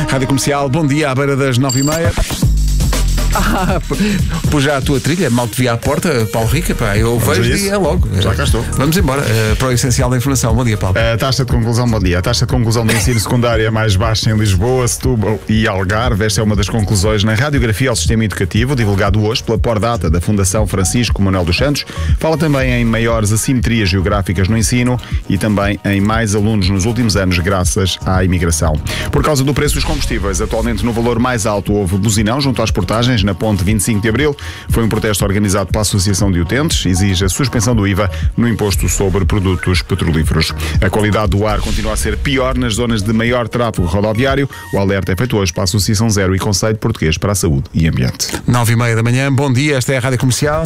Rádio Comercial, bom dia, à beira das 9h30. Pus já a tua trilha, mal te vi à porta, Paulo Rica, pá, eu Vamos vejo e é logo. Já cá estou. Vamos embora, para o essencial da informação. Bom dia, Paulo. A taxa de conclusão, bom dia. A taxa de conclusão do ensino secundário é mais baixa em Lisboa, Setúbal e Algarve. Esta é uma das conclusões na radiografia ao sistema educativo, divulgado hoje pela Pordata da Fundação Francisco Manuel dos Santos. Fala também em maiores assimetrias geográficas no ensino e também em mais alunos nos últimos anos, graças à imigração. Por causa do preço dos combustíveis, atualmente no valor mais alto houve buzinão junto às portagens na ponte 25 de Abril. Foi um protesto organizado pela Associação de Utentes, exige a suspensão do IVA no imposto sobre produtos petrolíferos. A qualidade do ar continua a ser pior nas zonas de maior tráfego rodoviário. O alerta é feito hoje para a Associação Zero e Conselho Português para a Saúde e Ambiente. 9h30 da manhã, bom dia, esta é a Rádio Comercial.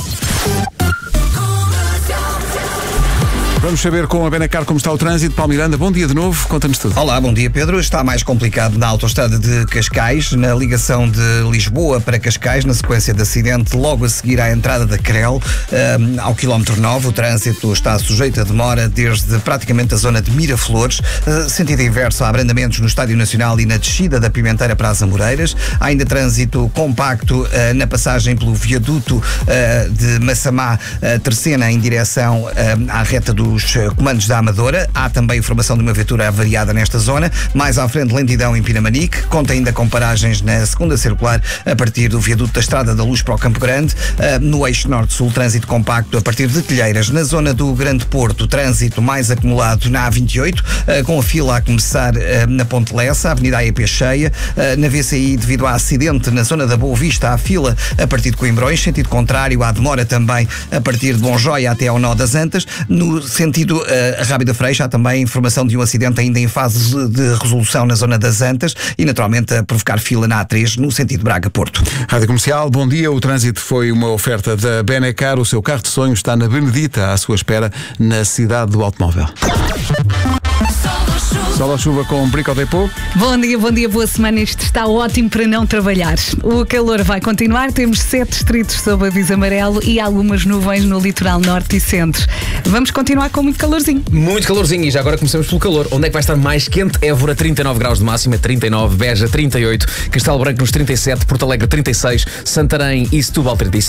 Vamos saber com a Benacar como está o trânsito. Paulo Miranda, bom dia de novo, conta-nos tudo. Olá, bom dia Pedro. Está mais complicado na autoestrada de Cascais, na ligação de Lisboa para Cascais, na sequência de acidente, logo a seguir à entrada da Crel, ao quilómetro 9. O trânsito está sujeito a demora desde praticamente a zona de Miraflores, sentido inverso a abrandamentos no Estádio Nacional e na descida da Pimenteira para as Amoreiras. Há ainda trânsito compacto na passagem pelo viaduto de Massamá, Terceira, em direção à reta dos comandos da Amadora. Há também informação de uma viatura avariada nesta zona. Mais à frente, lentidão em Pinamanique. Conta ainda com paragens na segunda circular a partir do viaduto da Estrada da Luz para o Campo Grande. No eixo norte-sul, trânsito compacto a partir de Telheiras. Na zona do Grande Porto, trânsito mais acumulado na A28, com a fila a começar na Ponte Lessa, a Avenida AEP cheia. Na VCI, devido a acidente na zona da Boa Vista, há fila a partir de Coimbrões. Sentido contrário, há demora também a partir de Bonjóia até ao Nó das Antas. No sentido Rábida Freixo, há também informação de um acidente ainda em fase de resolução na zona das Antas e naturalmente a provocar fila na A3 no sentido Braga-Porto. Rádio Comercial, bom dia. O trânsito foi uma oferta da Benacar. O seu carro de sonho está na Benedita, à sua espera, na cidade do automóvel. Sol ou chuva com Brico Depot. Bom dia, boa semana. Isto está ótimo para não trabalhar. O calor vai continuar. Temos 7 distritos sob aviso amarelo e algumas nuvens no litoral norte e centro. Vamos continuar com muito calorzinho. Muito calorzinho e já agora começamos pelo calor. Onde é que vai estar mais quente? Évora, 39 graus de máxima, 39, Beja, 38, Castelo Branco nos 37, Porto Alegre, 36, Santarém e Setúbal, 35.